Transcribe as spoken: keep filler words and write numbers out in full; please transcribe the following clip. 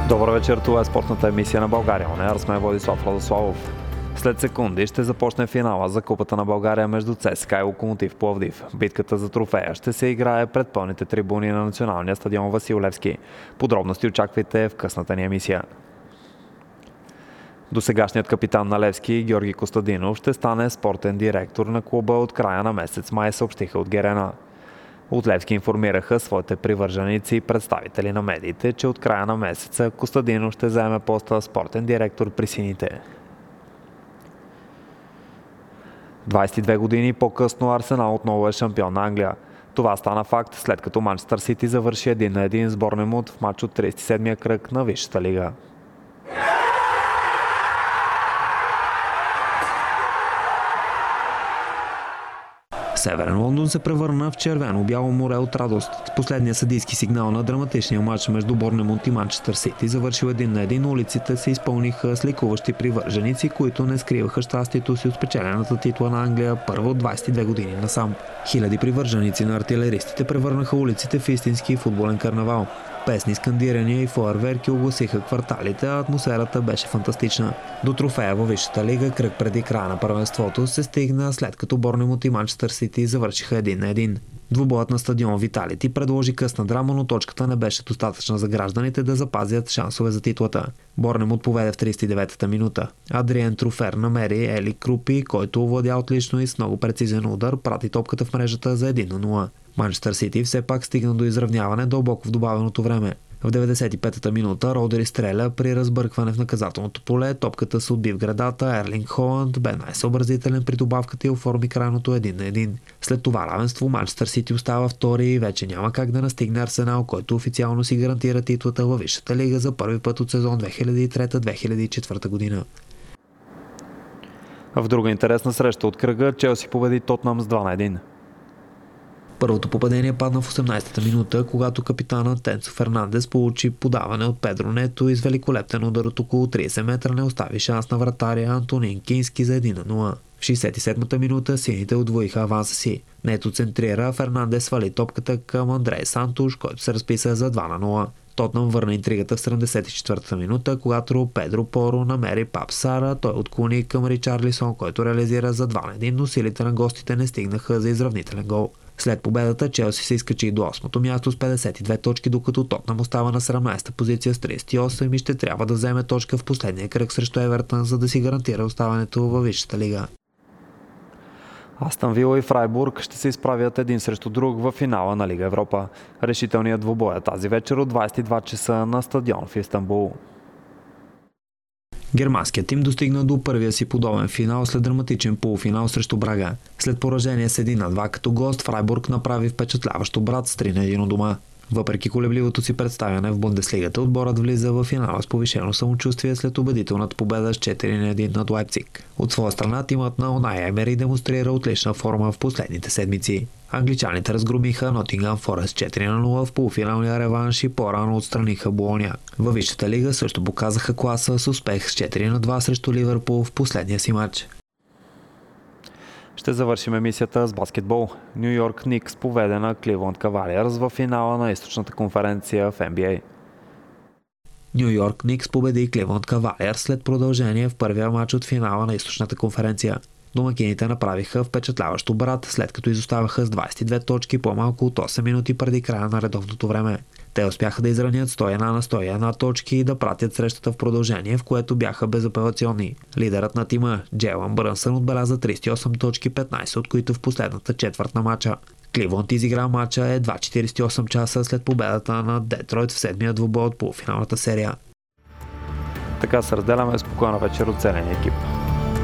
Добър вечер, това е спортната емисия на България. Онеар сме Владислав Радославов. След секунди ще започне финала за Купата на България между ЦСКА и Локомотив Пловдив. Битката за трофея ще се играе пред пълните трибуни на националния стадион Васил Левски. Подробности очаквайте в късната ни емисия. Досегашният капитан на Левски, Георги Костадинов, ще стане спортен директор на клуба от края на месец май, съобщиха от Герена. От Левски информираха своите привърженици и представители на медиите, че от края на месеца Костадинов ще заеме поста спортен директор при сините. двадесет и две години по-късно Арсенал отново е шампион на Англия. Това стана факт, след като Манчестър Сити завърши един на един с Борнемут в матч от тридесет и седмия кръг на Висшата лига. Северен Лондон се превърна в червено-бяло море от радост. С последния съдийски сигнал на драматичния матч между Борнемут и Манчестър Сити, завършил един на един, улиците се изпълниха с ликуващи привърженици, които не скриваха щастието си от спечелената титла на Англия първо от двадесет и две години насам. Хиляди привърженици на артилеристите превърнаха улиците в истински футболен карнавал. Песни, скандирания и фойерверки огласиха кварталите, а атмосферата беше фантастична. До трофея във Висшата лига, кръг преди края на първенството, се стигна след като Борнемут и Манчестър Сити завършиха един на един. Двубоят на стадион Виталити предложи късна драма, но точката не беше достатъчна за гражданите да запазят шансове за титлата. Борнемут поведе в тридесет и деветата минута. Адриен Труфер намери Ели Крупи, който овладя отлично и с много прецизен удар прати топката в мрежата за един на нула. Манчестър Сити все пак стигна до изравняване дълбоко в добавеното време. В деветдесет и петата минута Родери стреля при разбъркване в наказателното поле, топката се отби в градата, Ерлинг Холанд бе най-съобразителен при добавката и оформи крайното един на един. След това равенство Манчестър Сити остава втори и вече няма как да настигне Арсенал, който официално си гарантира титлата във Висшата лига за първи път от сезон две хиляди и трета - две хиляди и четвърта година. В друга интересна среща от кръга Челси победи Тотнъм с два на един. Първото попадение падна в осемнадесетата минута, когато капитанът Енцо Фернандес получи подаване от Педро Нето и с великолепен удар от около тридесет метра не остави шанс на вратаря Антонин Кински за един на нула. В шейсет и седмата минута сините удвоиха аванса си. Нето центрира, Фернандес свали топката към Андрей Сантуш, който се разписа за два на нула. Тотнъм върна интригата в седемдесет и четвъртата минута, когато Педро Поро намери Пап Сара, той отклони към Ричарлисон, който реализира за два на един, но силите на гостите не стигнаха за изравнителен гол. След победата Челси се изкачи до осмото място с петдесет и две точки, докато Тотнъм остава на седемнадесета позиция с тридесет и осем и ще трябва да вземе точка в последния кръг срещу Евертън, за да си гарантира оставането във Висшата лига. Астън Вила и Фрайбург ще се изправят един срещу друг в финала на Лига Европа. Решителният двубой е тази вечер от двадесет и два часа на стадион в Истанбул. Германският тим достигна до първия си подобен финал след драматичен полуфинал срещу Брага. След поражение с един на два като гост, Фрайбург направи впечатляващ обрат с три на един у дома. Въпреки колебливото си представяне в Бундеслигата, отборът влиза в финала с повишено самочувствие след убедителната победа с четири на един над Лайпциг. От своя страна, тимът на Унай Емери демонстрира отлична форма в последните седмици. Англичаните разгромиха Нотингъм Форест четири на нула в полуфиналния реванш и по-рано отстраниха Болоня. Във Висшата лига също показаха класа с успех с четири на два срещу Ливърпул в последния си матч. Ще завършим емисията с баскетбол. Ню Йорк Никс поведе на Кливланд Кавалиърс в финала на източната конференция в Ен Би Ей. Ню Йорк Никс победи Кливланд Кавалиърс след продължение в първия матч от финала на източната конференция. Домакините направиха впечатляващ обрат, след като изоставаха с двадесет и две точки по-малко от осем минути преди края на редовното време. Те успяха да изравнят сто и една на сто и една точки и да пратят срещата в продължение, в което бяха безапелационни. Лидерът на тима, Джейлън Брънсън, отбеляза тридесет и осем точки, петнадесет от които в последната четвърт на матча. Кливланд изигра матча едва четиридесет и осем часа след победата на Детройт в седмия двубой от полуфиналната серия. Така се разделяме. Спокойна вечер от целия екип.